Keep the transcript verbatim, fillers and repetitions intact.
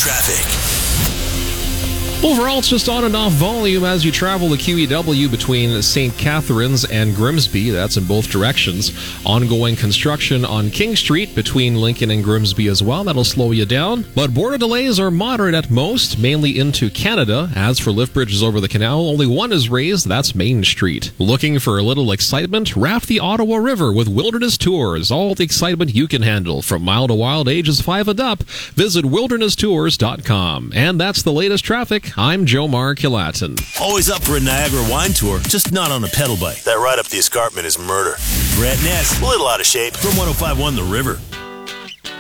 traffic. Overall, it's just on and off volume as you travel the Q E W between Saint Catharines and Grimsby. That's in both directions. Ongoing construction on King Street between Lincoln and Grimsby as well. That'll slow you down. But border delays are moderate at most, mainly into Canada. As for lift bridges over the canal, only one is raised. That's Main Street. Looking for a little excitement? Raft the Ottawa River with Wilderness Tours. All the excitement you can handle. From mild to wild, ages five and up. Visit wilderness tours dot com. And that's the latest traffic. I'm Jomar Kilatin. Always up for a Niagara wine tour, just not on a pedal bike. That ride up the escarpment is murder. Brett Ness, a little out of shape from one oh five point one The River.